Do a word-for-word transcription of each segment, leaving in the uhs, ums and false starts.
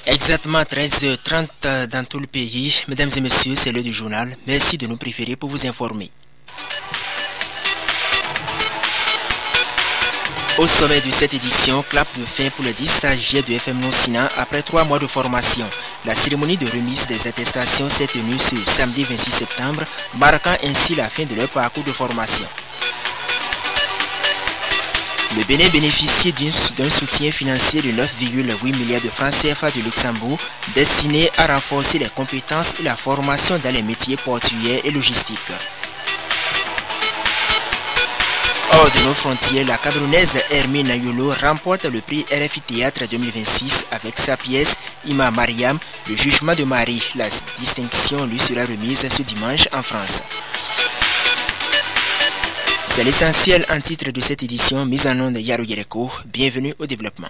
Exactement treize heures trente dans tout le pays. Mesdames et messieurs, c'est l'heure du journal. Merci de nous préférer pour vous informer. Au sommet de cette édition, clap de fin pour les dix stagiaires de F M Non-Sinan après trois mois de formation. La cérémonie de remise des attestations s'est tenue ce samedi vingt-six septembre, marquant ainsi la fin de leur parcours de formation. Le Bénin bénéficie d'un soutien financier de neuf virgule huit milliards de francs C F A du Luxembourg destiné à renforcer les compétences et la formation dans les métiers portuaires et logistiques. Hors de nos frontières, la Camerounaise Hermine Ayolo remporte le prix R F I Théâtre deux mille vingt-six avec sa pièce Ima Mariam, le jugement de Marie. La distinction lui sera remise ce dimanche en France. C'est l'essentiel en titre de cette édition mise en onde Yaro Yereko. Bienvenue au développement.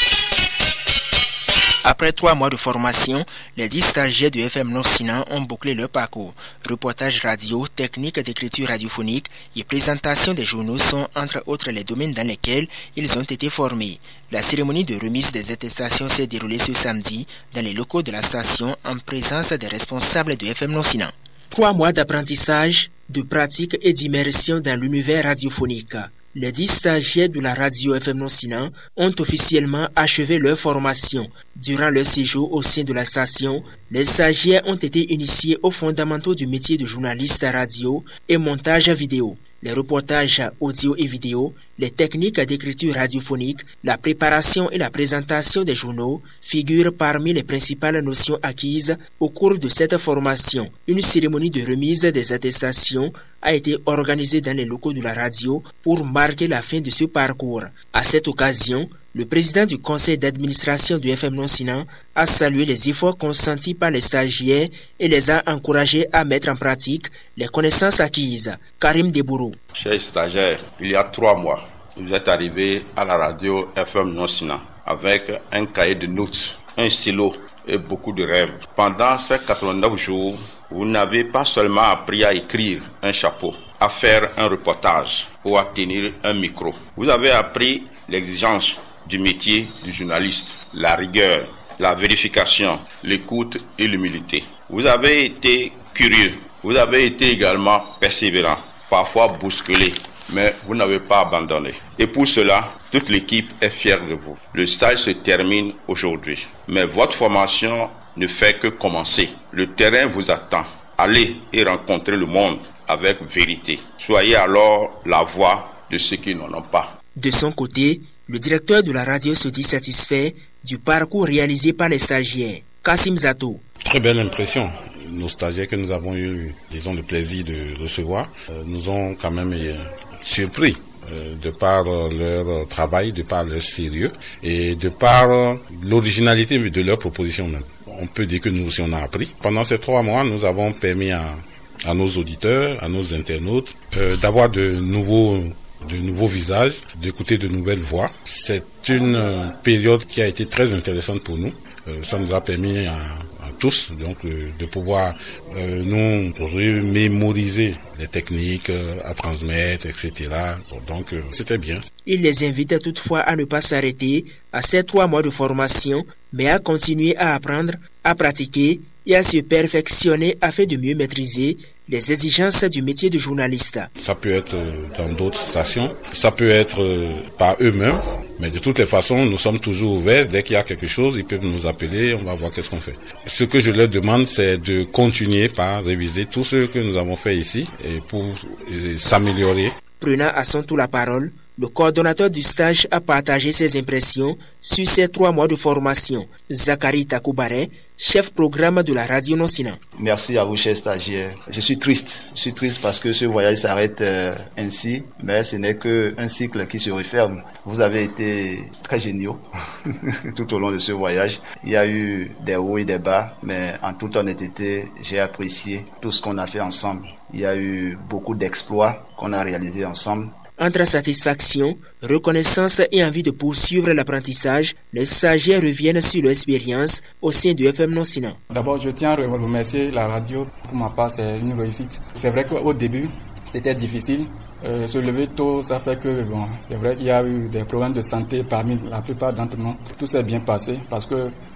Après trois mois de formation, les dix stagiaires de F M Non-Sinan ont bouclé leur parcours. Reportage radio, technique d'écriture radiophonique et présentation des journaux sont entre autres les domaines dans lesquels ils ont été formés. La cérémonie de remise des attestations s'est déroulée ce samedi dans les locaux de la station en présence des responsables de F M Non-Sinan. Trois mois d'apprentissage, de pratique et d'immersion dans l'univers radiophonique. Les dix stagiaires de la radio F M Non-Sinan ont officiellement achevé leur formation. Durant leur séjour au sein de la station, les stagiaires ont été initiés aux fondamentaux du métier de journaliste radio et montage vidéo, les reportages audio et vidéo, les techniques d'écriture radiophonique, la préparation et la présentation des journaux figurent parmi les principales notions acquises au cours de cette formation. Une cérémonie de remise des attestations a été organisée dans les locaux de la radio pour marquer la fin de ce parcours. À cette occasion, le président du conseil d'administration du F M Non-Sinan a salué les efforts consentis par les stagiaires et les a encouragés à mettre en pratique les connaissances acquises. Karim Debourou. Chers stagiaires, il y a trois mois, vous êtes arrivés à la radio F M Non-Sinan avec un cahier de notes, un stylo et beaucoup de rêves. Pendant ces quatre-vingt-neuf jours, vous n'avez pas seulement appris à écrire un chapeau, à faire un reportage ou à tenir un micro. Vous avez appris l'exigence du métier du journaliste, la rigueur, la vérification, l'écoute et l'humilité. Vous avez été curieux, vous avez été également persévérant, parfois bousculé, mais vous n'avez pas abandonné. Et pour cela, toute l'équipe est fière de vous. Le stage se termine aujourd'hui, mais votre formation ne fait que commencer. Le terrain vous attend. Allez et rencontrez le monde avec vérité. Soyez alors la voix de ceux qui n'en ont pas. De son côté, le directeur de la radio se dit satisfait du parcours réalisé par les stagiaires. Kassim Zato. Très belle impression. Nos stagiaires que nous avons eu, disons, le plaisir de recevoir, euh, nous ont quand même euh, surpris euh, de par euh, leur travail, de par leur sérieux et de par euh, l'originalité de leur proposition même. On peut dire que nous aussi on a appris. Pendant ces trois mois, nous avons permis à, à nos auditeurs, à nos internautes, euh, d'avoir de nouveaux de nouveaux visages, d'écouter de nouvelles voix. C'est une euh, période qui a été très intéressante pour nous. Euh, ça nous a permis à, à tous donc euh, de pouvoir euh, nous remémoriser les techniques euh, à transmettre, et cetera. Donc euh, c'était bien. Il les invite toutefois à ne pas s'arrêter à ces trois mois de formation, mais à continuer à apprendre, à pratiquer et à se perfectionner afin de mieux maîtriser les exigences du métier de journaliste. Ça peut être dans d'autres stations, ça peut être par eux-mêmes, mais de toutes les façons, nous sommes toujours ouverts. Dès qu'il y a quelque chose, ils peuvent nous appeler, on va voir qu'est-ce qu'on fait. Ce que je leur demande, c'est de continuer par réviser tout ce que nous avons fait ici et pour et s'améliorer. Prenant à son tour la parole, le coordonnateur du stage a partagé ses impressions sur ces trois mois de formation. Zachary Takoubare, chef programme de la radio Non-Sinan. Merci à vous, chers stagiaires. Je suis triste. Je suis triste parce que ce voyage s'arrête euh, ainsi, mais ce n'est qu'un cycle qui se referme. Vous avez été très géniaux tout au long de ce voyage. Il y a eu des hauts et des bas, mais en toute honnêteté, j'ai apprécié tout ce qu'on a fait ensemble. Il y a eu beaucoup d'exploits qu'on a réalisés ensemble. Entre satisfaction, reconnaissance et envie de poursuivre l'apprentissage, les stagiaires reviennent sur leur expérience au sein du F M Non-Sinan. D'abord, je tiens à remercier la radio. Pour ma part, c'est une réussite. C'est vrai qu'au début, c'était difficile. Euh, se lever tôt, ça fait que, bon, c'est vrai qu'il y a eu des problèmes de santé parmi la plupart d'entre nous. Tout s'est bien passé parce que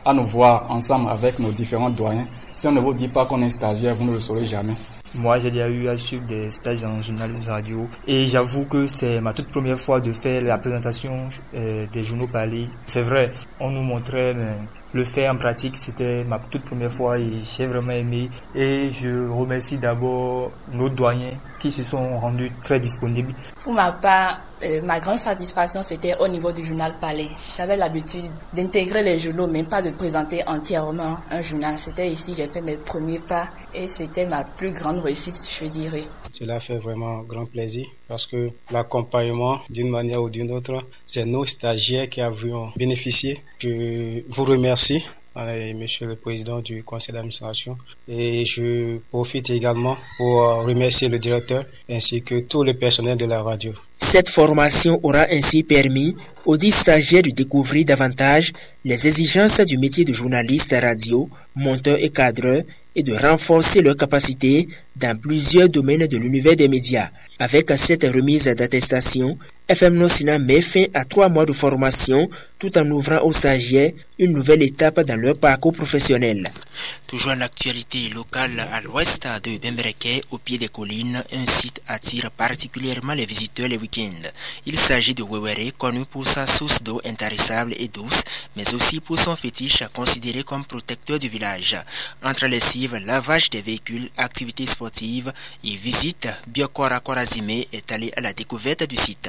à nous voir ensemble avec nos différents doyens. Si on ne vous dit pas qu'on est stagiaire, vous ne le saurez jamais. Moi, j'ai déjà eu à suivre des stages en journalisme radio et j'avoue que c'est ma toute première fois de faire la présentation euh, des journaux parlés. C'est vrai, on nous montrait, mais le faire en pratique, c'était ma toute première fois et j'ai vraiment aimé. Et je remercie d'abord nos doyens qui se sont rendus très disponibles. Pour ma part, euh, ma grande satisfaction, c'était au niveau du journal parlé. J'avais l'habitude d'intégrer les journaux, mais pas de présenter entièrement un journal. C'était ici, j'ai fait mes premiers pas et c'était ma plus grande réussite, je dirais. Cela fait vraiment grand plaisir parce que l'accompagnement, d'une manière ou d'une autre, c'est nos stagiaires qui avons bénéficié. Je vous remercie, Monsieur le Président du Conseil d'administration, et je profite également pour remercier le directeur ainsi que tout le personnel de la radio. Cette formation aura ainsi permis aux dix stagiaires de découvrir davantage les exigences du métier de journaliste radio, monteur et cadreur et de renforcer leurs capacités dans plusieurs domaines de l'univers des médias. Avec cette remise d'attestation, F M Nosina met fin à trois mois de formation tout en ouvrant aux stagiaires une nouvelle étape dans leur parcours professionnel. Toujours en actualité locale à l'ouest de Bembereke, au pied des collines, un site attire particulièrement les visiteurs les week-ends. Il s'agit de Wewere, connu pour sa source d'eau intarissable et douce, mais aussi pour son fétiche considéré comme protecteur du village. Entre lessive, lavage des véhicules, activités sportives et visites, Biokora Korazime est allé à la découverte du site.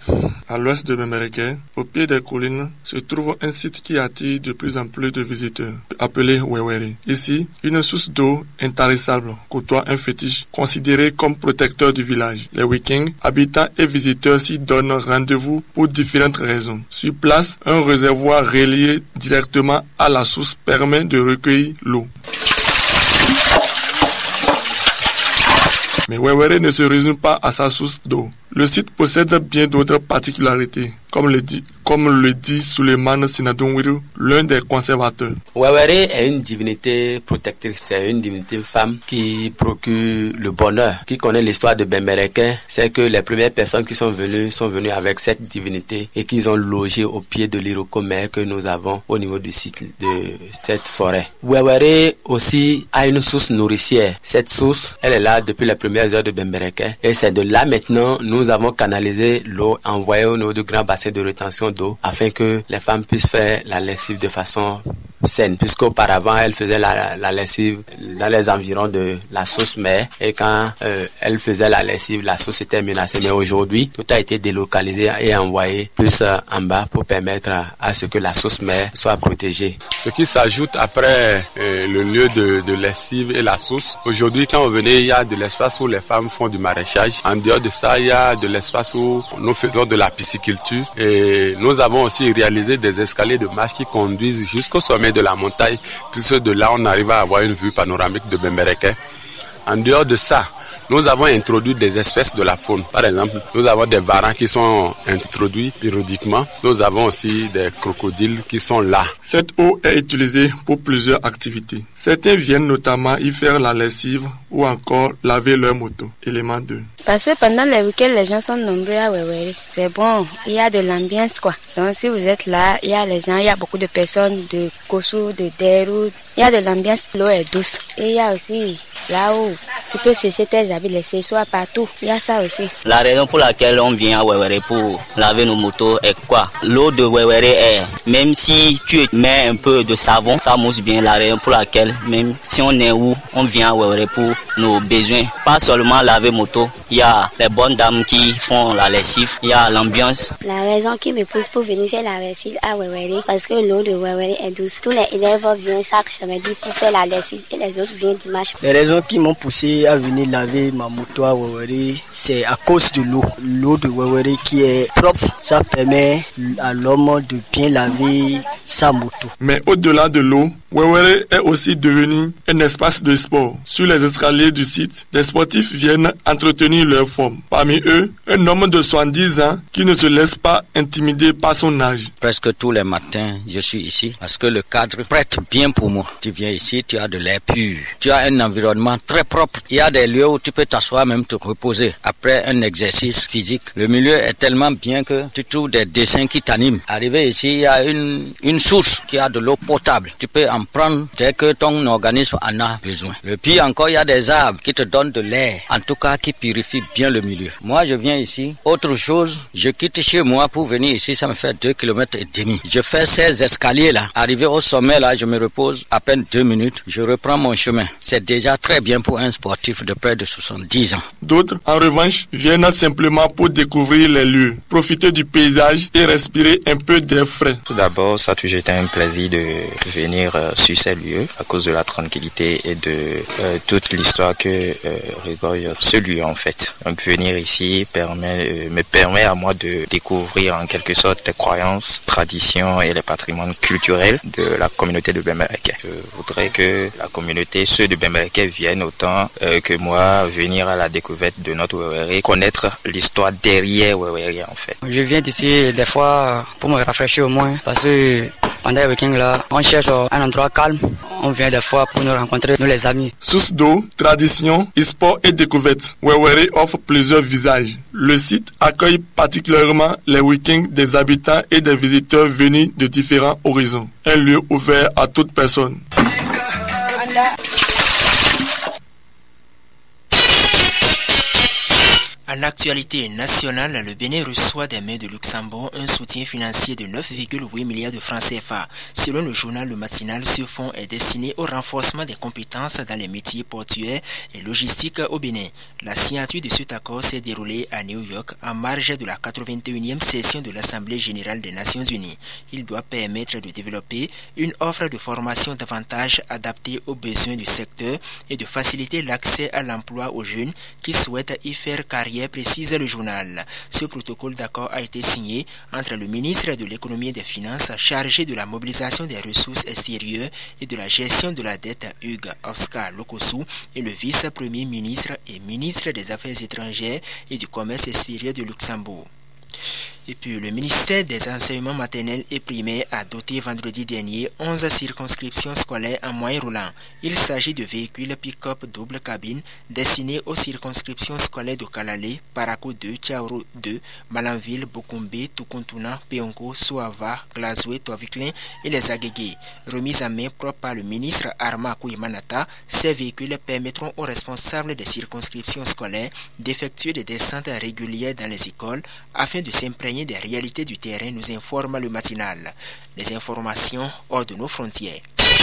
À l'ouest de Bembereke, au pied des collines, se trouve un site qui attire de plus en plus de visiteurs, appelé Wewere. Ici, une source d'eau intarissable côtoie un fétiche considéré comme protecteur du village. Les week-ends, habitants et visiteurs s'y donnent rendez-vous pour différentes raisons. Sur place, un réservoir relié directement à la source permet de recueillir l'eau. Mais Wewere ne se résume pas à sa source d'eau. Le site possède bien d'autres particularités, comme le dit, comme le dit Suleiman Sinadonwiru, l'un des conservateurs. Wewere est une divinité protectrice, c'est une divinité femme qui procure le bonheur. Qui connaît l'histoire de Bembereke, c'est que les premières personnes qui sont venues sont venues avec cette divinité et qu'ils ont logé au pied de l'Iroko-mer que nous avons au niveau du site de cette forêt. Wewere aussi a une source nourricière. Cette source, elle est là depuis les premières heures de Bembereke et c'est de là maintenant nous Nous avons canalisé l'eau envoyée au niveau du grand bassin de rétention d'eau afin que les femmes puissent faire la lessive de façon saine, puisqu'auparavant elles faisaient la, la lessive dans les environs de la source mère et quand euh, elles faisaient la lessive, la source était menacée. Mais aujourd'hui, tout a été délocalisé et envoyé plus euh, en bas pour permettre à, à ce que la source mère soit protégée. Ce qui s'ajoute après euh, le lieu de, de lessive et la source. Aujourd'hui, quand vous venez, il y a de l'espace où les femmes font du maraîchage. En dehors de ça, il y a de l'espace où nous faisons de la pisciculture et nous avons aussi réalisé des escaliers de marche qui conduisent jusqu'au sommet de la montagne, puisque de là on arrive à avoir une vue panoramique de Bembereke. En dehors de ça, nous avons introduit des espèces de la faune. Par exemple, nous avons des varans qui sont introduits périodiquement. Nous avons aussi des crocodiles qui sont là. Cette eau est utilisée pour plusieurs activités. Certains viennent notamment y faire la lessive ou encore laver leur moto. Élément deux. Parce que pendant les week-ends, les gens sont nombreux à Wewere. C'est bon, il y a de l'ambiance quoi. Donc si vous êtes là, il y a les gens, il y a beaucoup de personnes de Kossou, de Derou. Il y a de l'ambiance, l'eau est douce. Et il y a aussi là où tu peux chercher tes habits, les séchoirs partout. Il y a ça aussi. La raison pour laquelle on vient à Wewere pour laver nos motos est quoi? L'eau de Wewere est, même si tu mets un peu de savon, ça mousse bien. La raison pour laquelle, même si on est où, on vient à Wewere pour nos besoins. Pas seulement laver moto. Il y a les bonnes dames qui font la lessive, il y a l'ambiance. La raison qui me pousse pour venir faire la lessive à Wewere, parce que l'eau de Wewere est douce. Tous les élèves viennent chaque samedi pour faire la lessive et les autres viennent dimanche. Les raisons qui m'ont poussé à venir laver ma moto à Wewere, c'est à cause de l'eau. L'eau de Wewere qui est propre, ça permet à l'homme de bien laver sa moto. Mais au-delà de l'eau, Wewere est aussi devenu un espace de sport. Sur les escaliers du site, des sportifs viennent entretenir leur forme. Parmi eux, un homme de soixante-dix ans qui ne se laisse pas intimider par son âge. Presque tous les matins, je suis ici parce que le cadre prête bien pour moi. Tu viens ici, tu as de l'air pur. Tu as un environnement très propre. Il y a des lieux où tu peux t'asseoir, même te reposer après un exercice physique. Le milieu est tellement bien que tu trouves des dessins qui t'animent. Arrivé ici, il y a une, une source qui a de l'eau potable. Tu peux en prendre dès que ton organisme en a besoin. Le pire encore, il y a des arbres qui te donnent de l'air, en tout cas qui purifient bien le milieu. Moi, je viens ici. Autre chose, je quitte chez moi pour venir ici, ça me fait deux kilomètres et demi. Je fais ces escaliers là. Arrivé au sommet là, je me repose à peine deux minutes. Je reprends mon chemin. C'est déjà très bien pour un sportif de près de soixante-dix ans. D'autres, en revanche, viennent simplement pour découvrir les lieux, profiter du paysage et respirer un peu d'air frais. Tout d'abord, ça a toujours été un plaisir de venir euh, sur ces lieux à cause de la tranquillité et de euh, toute l'histoire que euh, regorge ce lieu en fait. Donc venir ici permet, euh, me permet à moi de découvrir en quelque sorte les croyances, traditions et les patrimoines culturels de la communauté de Bembereke. Je voudrais que la communauté, ceux de Bembereke viennent autant euh, que moi venir à la découverte de notre Wewere, connaître l'histoire derrière Wewere en fait. Je viens d'ici des fois pour me rafraîchir au moins parce que pendant le week-end là, on cherche un endroit calme. On vient des fois pour nous rencontrer, nous les amis. Source d'eau, tradition, sport et découverte. Wewere offre plusieurs visages. Le site accueille particulièrement les week-ends des habitants et des visiteurs venus de différents horizons. Un lieu ouvert à toute personne. En actualité nationale, le Bénin reçoit des mains de Luxembourg un soutien financier de neuf virgule huit milliards de francs C F A. Selon le journal Le Matinal, ce fonds est destiné au renforcement des compétences dans les métiers portuaires et logistiques au Bénin. La signature de cet accord s'est déroulée à New York en marge de la quatre-vingt-unième session de l'Assemblée générale des Nations unies. Il doit permettre de développer une offre de formation davantage adaptée aux besoins du secteur et de faciliter l'accès à l'emploi aux jeunes qui souhaitent y faire carrière, précise le journal. Ce protocole d'accord a été signé entre le ministre de l'économie et des finances chargé de la mobilisation des ressources extérieures et de la gestion de la dette Hugues Oscar Lokosu et le vice-premier ministre et ministre des Affaires étrangères et du commerce extérieur de Luxembourg. Et puis, le ministère des enseignements maternels et primaires a doté vendredi dernier onze circonscriptions scolaires en moyen roulant. Il s'agit de véhicules pick-up double cabine destinés aux circonscriptions scolaires de Kalale, Parakou deux, Tchaourou deux, Malanville, Bokombe, Tukuntuna, Peongo, Souava, Glazoué, Toaviklin et les Agégués. Remise en main propre par le ministre Arma Kouimanata, ces véhicules permettront aux responsables des circonscriptions scolaires d'effectuer des descentes régulières dans les écoles afin de s'imprégner des réalités du terrain, nous informe le matinal. Les informations hors de nos frontières.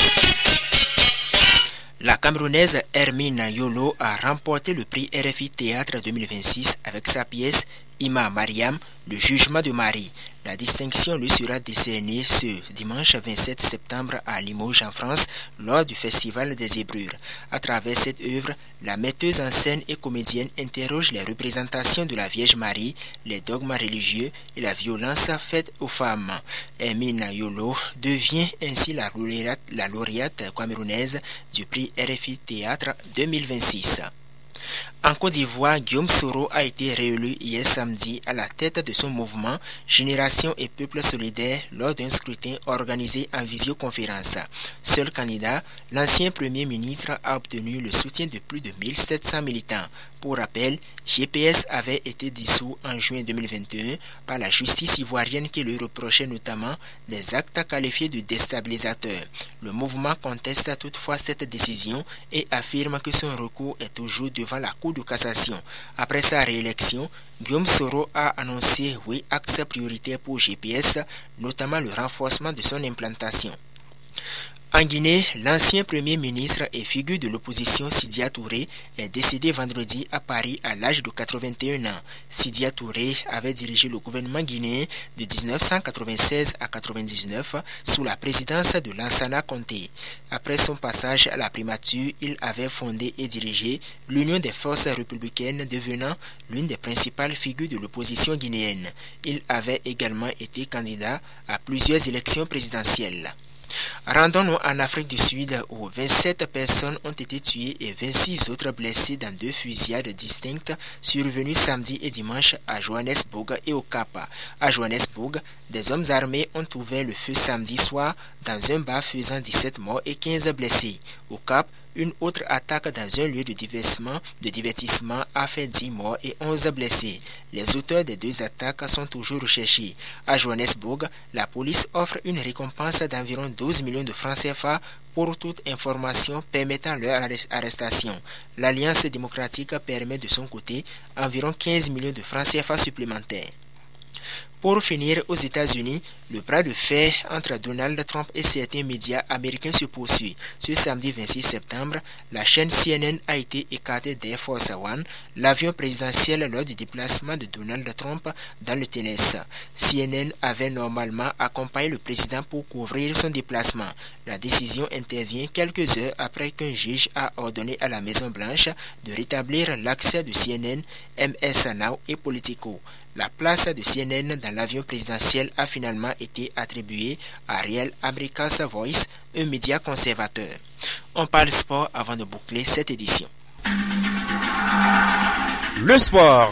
La Camerounaise Hermine Yolo a remporté le prix R F I Théâtre deux mille vingt-six avec sa pièce Ima Mariam, le jugement de Marie. La distinction lui sera décernée ce dimanche vingt-sept septembre à Limoges en France lors du Festival des Hébrures. À travers cette œuvre, la metteuse en scène et comédienne interroge les représentations de la Vierge Marie, les dogmes religieux et la violence faite aux femmes. Hermine Yolo devient ainsi la lauréate, la lauréate camerounaise du prix R F I Théâtre deux mille vingt-six. En Côte d'Ivoire, Guillaume Soro a été réélu hier samedi à la tête de son mouvement Génération et Peuple Solidaire lors d'un scrutin organisé en visioconférence. Seul candidat, l'ancien Premier ministre a obtenu le soutien de plus de mille sept cents militants. Pour rappel, G P S avait été dissous en juin deux mille vingt et un par la justice ivoirienne qui lui reprochait notamment des actes qualifiés de déstabilisateurs. Le mouvement conteste toutefois cette décision et affirme que son recours est toujours devant la Cour de cassation. Après sa réélection, Guillaume Soro a annoncé huit axes prioritaires pour G P S, notamment le renforcement de son implantation. En Guinée, l'ancien Premier ministre et figure de l'opposition Sidia Touré est décédé vendredi à Paris à l'âge de quatre-vingt-un ans. Sidia Touré avait dirigé le gouvernement guinéen de dix-neuf cent quatre-vingt-seize à quatre-vingt-dix-neuf sous la présidence de Lansana Conté. Après son passage à la primature, il avait fondé et dirigé l'Union des forces républicaines, devenant l'une des principales figures de l'opposition guinéenne. Il avait également été candidat à plusieurs élections présidentielles. Rendons-nous en Afrique du Sud où vingt-sept personnes ont été tuées et vingt-six autres blessées dans deux fusillades distinctes survenues samedi et dimanche à Johannesburg et au Cap. À Johannesburg, des hommes armés ont ouvert le feu samedi soir dans un bar faisant dix-sept morts et quinze blessés. Au Cap, une autre attaque dans un lieu de divertissement, de divertissement a fait dix morts et onze blessés. Les auteurs des deux attaques sont toujours recherchés. À Johannesburg, la police offre une récompense d'environ douze millions de francs C F A pour toute information permettant leur arrestation. L'Alliance démocratique permet de son côté environ quinze millions de francs C F A supplémentaires. Pour finir, aux États-Unis, le bras de fer entre Donald Trump et certains médias américains se poursuit. Ce samedi vingt-six septembre, la chaîne C N N a été écartée d'Air Force One, l'avion présidentiel lors du déplacement de Donald Trump dans le Tennessee. C N N avait normalement accompagné le président pour couvrir son déplacement. La décision intervient quelques heures après qu'un juge a ordonné à la Maison-Blanche de rétablir l'accès de C N N, M S Now et Politico. La place de C N N dans l'avion présidentiel a finalement été attribuée à Real America's Voice, un média conservateur. On parle sport avant de boucler cette édition. Le sport.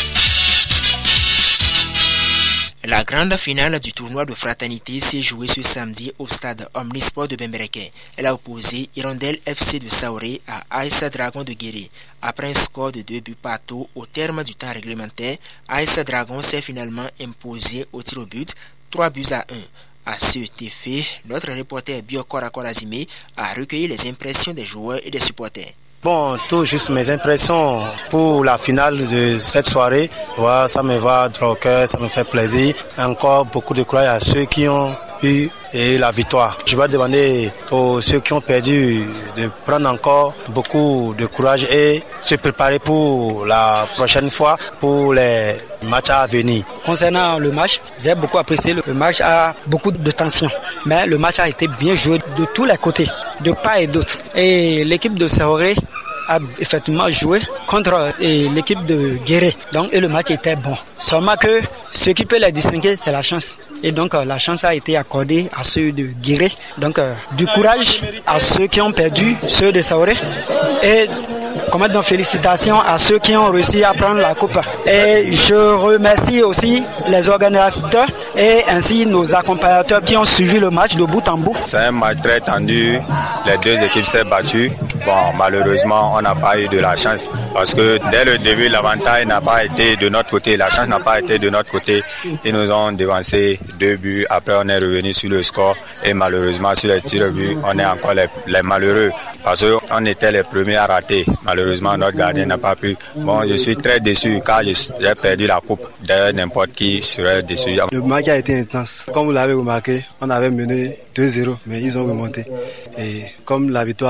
La grande finale du tournoi de fraternité s'est jouée ce samedi au stade Omnisport de Bembereke. Elle a opposé Hirondelle F C de Saoré à Aïssa Dragon de Guéré. Après un score de deux buts partout au terme du temps réglementaire, Aïssa Dragon s'est finalement imposé au tir au but, trois buts à un. À cet effet, notre reporter Biokor Akorazime a recueilli les impressions des joueurs et des supporters. Bon, tout juste mes impressions pour la finale de cette soirée. Voilà, ça me va droit au cœur, ça me fait plaisir. Encore beaucoup de courage à ceux qui ont eu et la victoire. Je vais demander aux ceux qui ont perdu de prendre encore beaucoup de courage et se préparer pour la prochaine fois, pour les matchs à venir. Concernant le match, j'ai beaucoup apprécié. Le match a beaucoup de tension, mais le match a été bien joué de tous les côtés, de part et d'autre. Et l'équipe de Saoré a effectivement joué contre l'équipe de Guéré. Donc, et le match était bon. Seulement que ce qui peut les distinguer, c'est la chance. Et donc, la chance a été accordée à ceux de Guéré. Donc, du courage à ceux qui ont perdu, ceux de Saoré. Et commettre nos félicitations à ceux qui ont réussi à prendre la coupe. Et je remercie aussi les organisateurs et ainsi nos accompagnateurs qui ont suivi le match de bout en bout. C'est un match très tendu. Les deux équipes s'est battues. Bon, malheureusement, on n'a pas eu de la chance parce que dès le début, l'avantage n'a pas été de notre côté. La chance n'a pas été de notre côté. Ils nous ont devancé deux buts. Après, on est revenu sur le score et malheureusement, sur les tirs de but, on est encore les, les malheureux parce qu'on était les premiers à rater. Malheureusement, notre gardien n'a pas pu. Bon, je suis très déçu car j'ai perdu la coupe. D'ailleurs, n'importe qui serait déçu. Le match a été intense. Comme vous l'avez remarqué, on avait mené deux zéro, mais ils ont remonté. Et comme la victoire